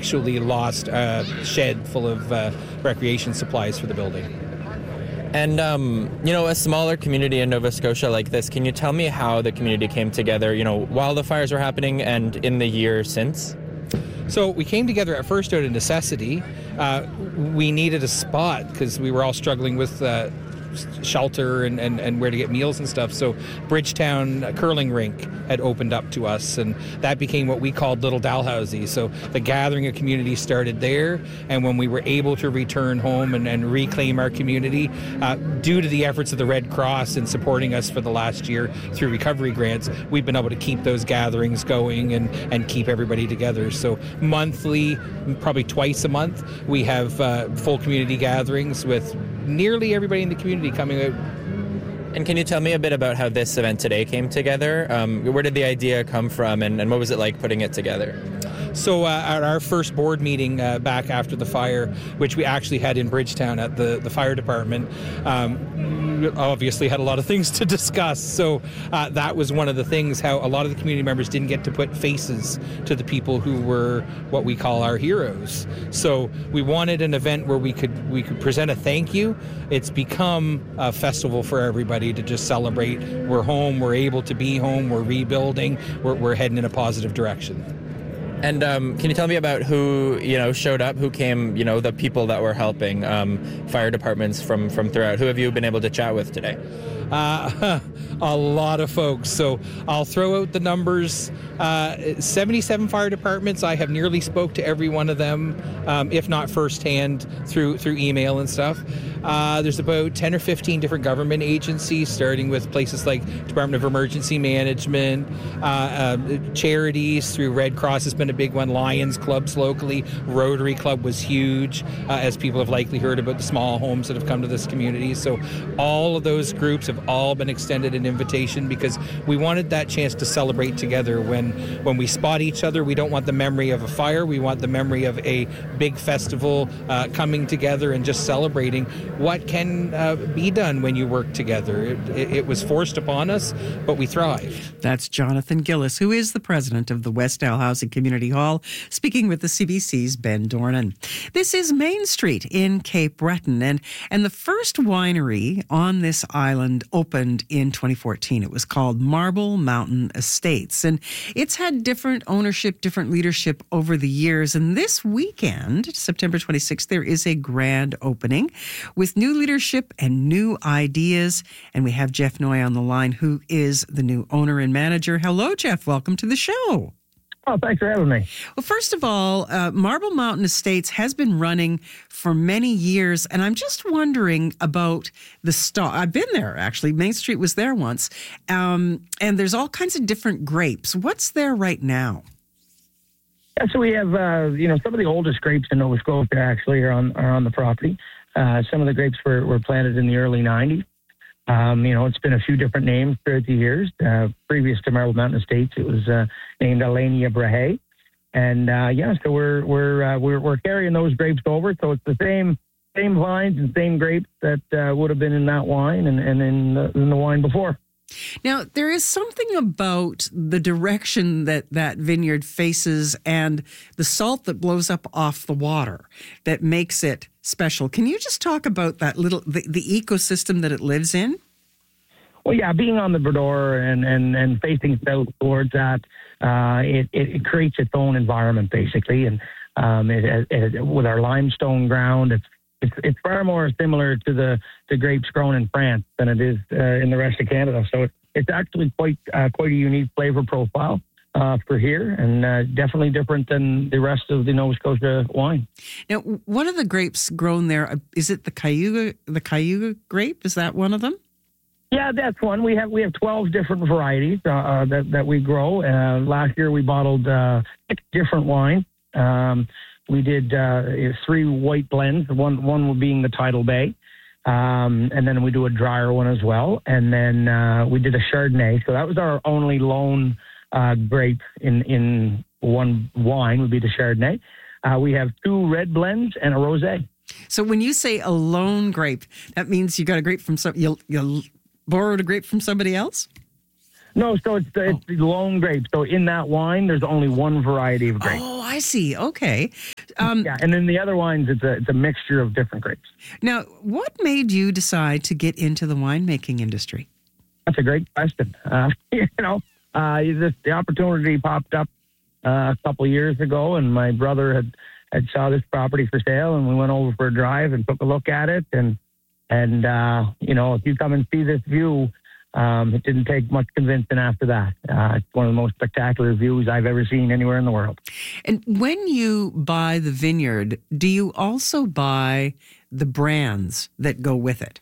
actually lost a shed full of recreation supplies for the building. And, a smaller community in Nova Scotia like this, can you tell me how the community came together, while the fires were happening and in the year since? So we came together at first out of necessity. We needed a spot because we were all struggling with shelter and where to get meals and stuff. So Bridgetown curling rink had opened up to us, and that became what we called Little Dalhousie. So the gathering of community started there, and when we were able to return home and reclaim our community, due to the efforts of the Red Cross in supporting us for the last year through recovery grants, we've been able to keep those gatherings going and keep everybody together. So monthly, probably twice a month, we have full community gatherings with nearly everybody in the community coming out. And can you tell me a bit about how this event today came together? Where did the idea come from, and what was it like putting it together? So at our first board meeting back after the fire, which we actually had in Bridgetown at the fire department, we obviously had a lot of things to discuss. So that was one of the things, how a lot of the community members didn't get to put faces to the people who were what we call our heroes. So we wanted an event where we could present a thank you. It's become a festival for everybody to just celebrate. We're home, we're able to be home, we're rebuilding, we're heading in a positive direction. And can you tell me about who, showed up, who came, the people that were helping, fire departments from throughout? Who have you been able to chat with today? A lot of folks. So I'll throw out the numbers. 77 fire departments. I have nearly spoke to every one of them, if not firsthand through email and stuff. There's about 10 or 15 different government agencies, starting with places like Department of Emergency Management, charities through Red Cross has been a big one, Lions clubs locally, Rotary Club was huge, as people have likely heard about the small homes that have come to this community. So all of those groups have all been extended an invitation because we wanted that chance to celebrate together. When we spot each other, we don't want the memory of a fire, we want the memory of a big festival coming together and just celebrating what can be done when you work together. It was forced upon us, but we thrived. That's Jonathan Gillis, who is the president of the West Dalhousie Community Hall, speaking with the CBC's Ben Dornan. This is Main Street in Cape Breton, and the first winery on this island opened in 2014. It was called Marble Mountain Estates, and it's had different ownership, different leadership over the years. And this weekend, September 26th, there is a grand opening with new leadership and new ideas. And we have Jeff Noy on the line, who is the new owner and manager. Hello, Jeff. Welcome to the show. Oh, thanks for having me. Well, first of all, Marble Mountain Estates has been running for many years, and I'm just wondering about the stock. I've been there, actually. Main Street was there once, and there's all kinds of different grapes. What's there right now? Yeah, so we have, some of the oldest grapes in Nova Scotia actually are on the property. Some of the grapes were planted in the early 90s. It's been a few different names throughout the years. Previous to Marble Mountain Estates, it was named Alania Brahe, and so we're carrying those grapes over. So it's the same vines and same grapes that would have been in that wine and in the wine before. Now, there is something about the direction that vineyard faces and the salt that blows up off the water that makes it special. Can you just talk about that the ecosystem that it lives in? Well, yeah, being on the Brador and facing south towards that, it creates its own environment basically, and with our limestone ground, it's far more similar to the grapes grown in France than it is in the rest of Canada. So it's actually quite a unique flavor profile for here, and definitely different than the rest of the Nova Scotia wine. Now, one of the grapes grown there, is it the Cayuga grape? Is that one of them? Yeah, that's one. We have 12 different varieties that we grow. Last year we bottled 6 different wines. We did 3 white blends, one being the Tidal Bay, and then we do a drier one as well. And then we did a Chardonnay. So that was our only lone grape in one wine would be the Chardonnay. We have 2 red blends and a rosé. So when you say a lone grape, that means you got a grape from you borrowed a grape from somebody else? No, so it's the lone grape. So in that wine, there's only one variety of grape. Oh, I see. Okay. Yeah, and then the other wines, it's a mixture of different grapes. Now, what made you decide to get into the winemaking industry? That's a great question. The opportunity popped up a couple of years ago, and my brother had saw this property for sale, and we went over for a drive and took a look at it. And if you come and see this view, it didn't take much convincing after that. It's one of the most spectacular views I've ever seen anywhere in the world. And when you buy the vineyard, do you also buy the brands that go with it?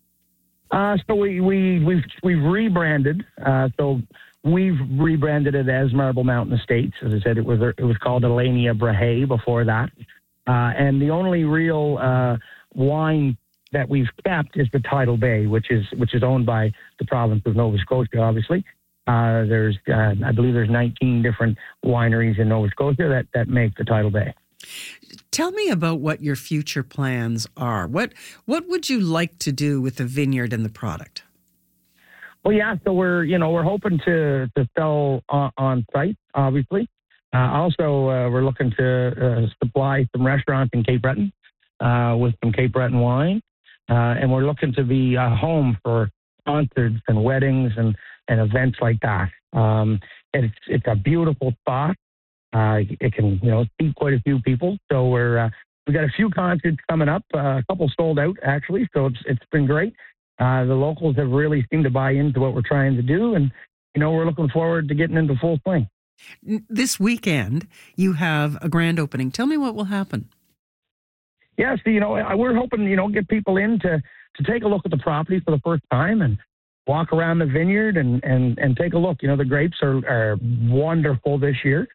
So we've rebranded. So we've rebranded it as Marble Mountain Estates. As I said, it was called Elenia Brahe before that. And the only real wine that we've kept is the Tidal Bay, which is owned by the province of Nova Scotia. Obviously, I believe there's 19 different wineries in Nova Scotia that make the Tidal Bay. Tell me about what your future plans are. What would you like to do with the vineyard and the product? Well, yeah, so we're hoping to sell on site, obviously. Also, we're looking to supply some restaurants in Cape Breton with some Cape Breton wine. And we're looking to be a home for concerts and weddings and events like that. It's a beautiful spot. It can, seat quite a few people. So we got a few concerts coming up. A couple sold out actually. So it's been great. The locals have really seemed to buy into what we're trying to do, and we're looking forward to getting into full swing. This weekend, you have a grand opening. Tell me what will happen. Yeah, so, we're hoping, get people in to take a look at the property for the first time and walk around the vineyard and take a look. The grapes are wonderful this year.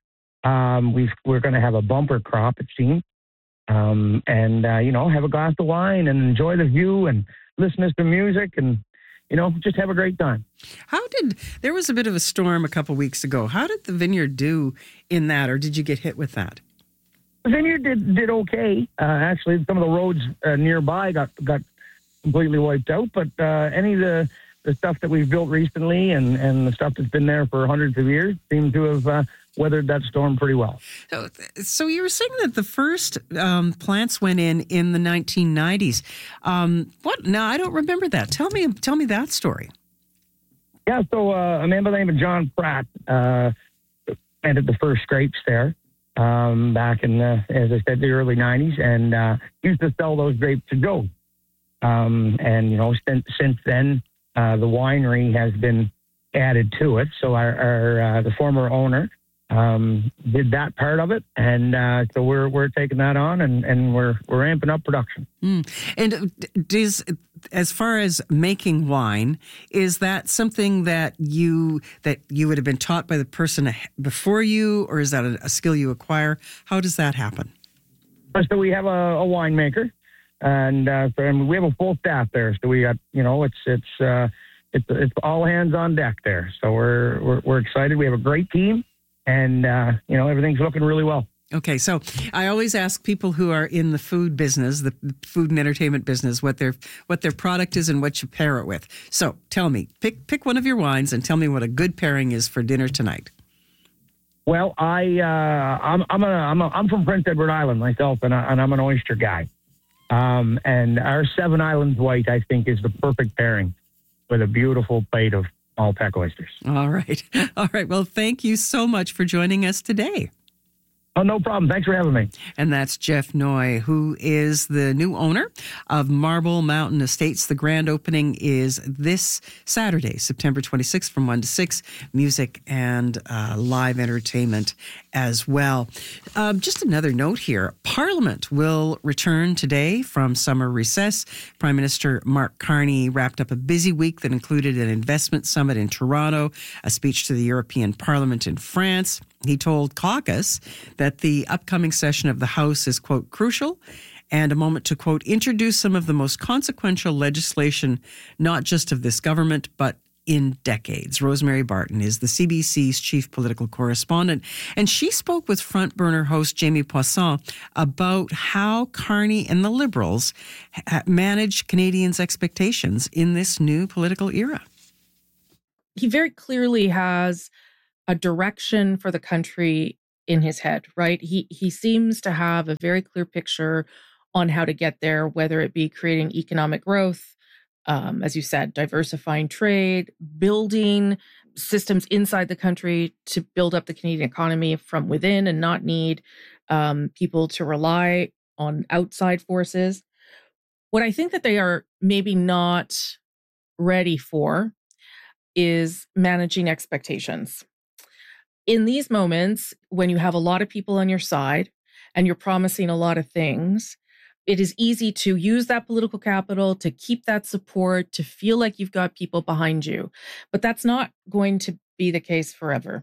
We're going to have a bumper crop, it seems. And have a glass of wine and enjoy the view and listen to some music and, just have a great time. There was a bit of a storm a couple weeks ago. How did the vineyard do in that, or did you get hit with that? The vineyard did okay. Actually, some of the roads nearby got completely wiped out, but any of the stuff that we've built recently and the stuff that's been there for hundreds of years seems to have weathered that storm pretty well. So you were saying that the first plants went in the 1990s. What? No, I don't remember that. Tell me that story. Yeah, so a man by the name of John Pratt planted the first grapes there. Back in, as I said, the early 90s, and used to sell those grapes to go. Since then, the winery has been added to it. So the former owner did that part of it, and so we're taking that on, and we're ramping up production. And as far as making wine, is that something that you would have been taught by the person before you, or is that a skill you acquire? How does that happen? So we have a winemaker, and we have a full staff there. So we got it's all hands on deck there. So we're excited. We have a great team, and everything's looking really well. Okay, so I always ask people who are in the food business, the food and entertainment business, what their product is and what you pair it with. So tell me, pick one of your wines and tell me what a good pairing is for dinner tonight. Well, I'm from Prince Edward Island myself, and I'm an oyster guy. And our Seven Islands White, I think, is the perfect pairing with a beautiful plate of Malpeque oysters. All right. Well, thank you so much for joining us today. Oh, no problem. Thanks for having me. And that's Jeff Noy, who is the new owner of Marble Mountain Estates. The grand opening is this Saturday, September 26th from 1 to 6. Music and live entertainment as well. Just another note here. Parliament will return today from summer recess. Prime Minister Mark Carney wrapped up a busy week that included an investment summit in Toronto, a speech to the European Parliament in France. He told Caucus that the upcoming session of the House is, quote, crucial and a moment to, quote, introduce some of the most consequential legislation, not just of this government, but in decades. Rosemary Barton is the CBC's chief political correspondent, and she spoke with Front Burner host Jamie Poisson about how Carney and the Liberals manage Canadians' expectations in this new political era. He very clearly has a direction for the country in his head, right? He seems to have a very clear picture on how to get there, whether it be creating economic growth, as you said, diversifying trade, building systems inside the country to build up the Canadian economy from within and not need people to rely on outside forces. What I think that they are maybe not ready for is managing expectations. In these moments, when you have a lot of people on your side and you're promising a lot of things, it is easy to use that political capital, to keep that support, to feel like you've got people behind you. But that's not going to be the case forever.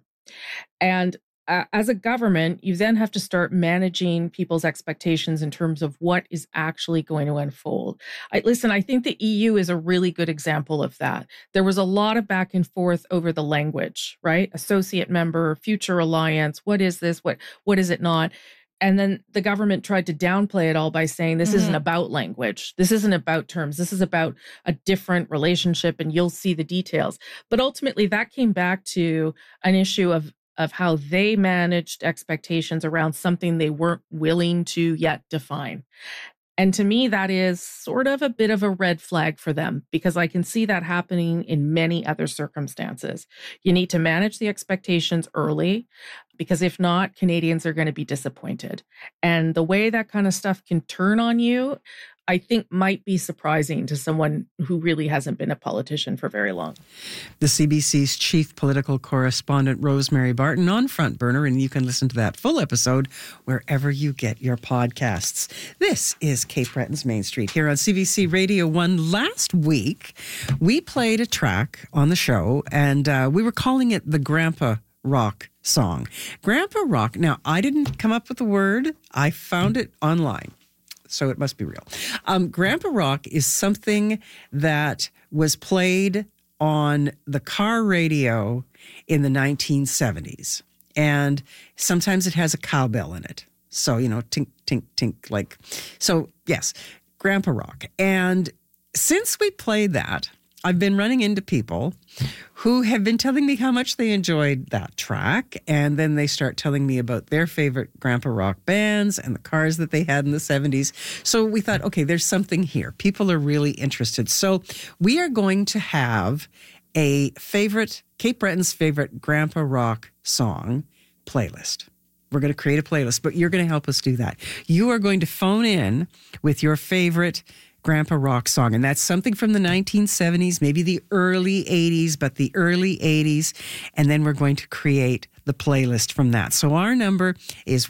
And as a government, you then have to start managing people's expectations in terms of what is actually going to unfold. I think the EU is a really good example of that. There was a lot of back and forth over the language, right? Associate member, future alliance, what is this? What is it not? And then the government tried to downplay it all by saying this isn't about language. This isn't about terms. This is about a different relationship, and you'll see the details. But ultimately, that came back to an issue of how they managed expectations around something they weren't willing to yet define. And to me, that is sort of a bit of a red flag for them, because I can see that happening in many other circumstances. You need to manage the expectations early, because if not, Canadians are going to be disappointed. And the way that kind of stuff can turn on you, I think might be surprising to someone who really hasn't been a politician for very long. The CBC's chief political correspondent, Rosemary Barton, on Front Burner, and you can listen to that full episode wherever you get your podcasts. This is Cape Breton's Main Street here on CBC Radio 1. Last week, we played a track on the show, and we were calling it the Grandpa Rock song. Grandpa Rock, now I didn't come up with the word, I found it online. So it must be real. Grandpa Rock is something that was played on the car radio in the 1970s. And sometimes it has a cowbell in it. So, tink, tink, tink, like. So, yes, Grandpa Rock. And since we played that, I've been running into people who have been telling me how much they enjoyed that track. And then they start telling me about their favorite Grandpa Rock bands and the cars that they had in the 70s. So we thought, okay, there's something here. People are really interested. So we are going to have a Cape Breton's favorite Grandpa Rock song playlist. We're going to create a playlist, but you're going to help us do that. You are going to phone in with your favorite Grandpa Rock song. And that's something from the 1970s, maybe the early 80s, but the early 80s. And then we're going to create the playlist from that. So our number is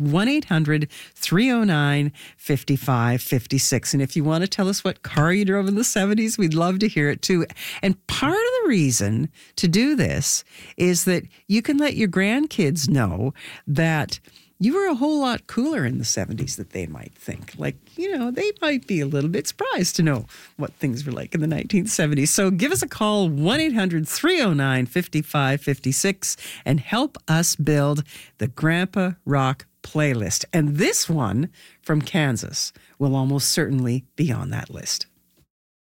1-800-309-5556. And if you want to tell us what car you drove in the 70s, we'd love to hear it too. And part of the reason to do this is that you can let your grandkids know that you were a whole lot cooler in the 70s than they might think. Like, they might be a little bit surprised to know what things were like in the 1970s. So give us a call, 1-800-309-5556, and help us build the Grandpa Rock playlist. And this one from Kansas will almost certainly be on that list.